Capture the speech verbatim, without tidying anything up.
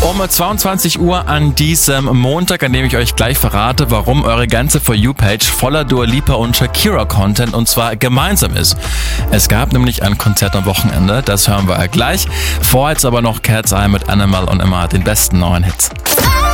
Um zweiundzwanzig Uhr an diesem Montag, an dem ich euch gleich verrate, warum eure ganze For You-Page voller Dua Lipa und Shakira-Content und zwar gemeinsam ist. Es gab nämlich ein Konzert am Wochenende, das hören wir gleich. Vorher jetzt aber noch Cat's Eye mit Animal und Emma, den besten neuen Hits.